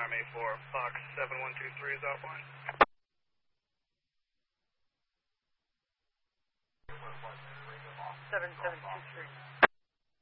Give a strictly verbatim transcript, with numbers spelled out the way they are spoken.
Army four, Fox seven one two three is offline. seven seven two three.